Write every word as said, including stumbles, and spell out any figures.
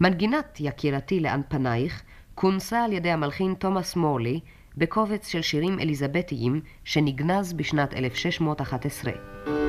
מנגינת יקירתי לאן פנייך כונסה על ידי המלחין תומאס מורלי בקובץ של שירים אליזבתיים שנגנז בשנת אלף שש מאות ואחת עשרה.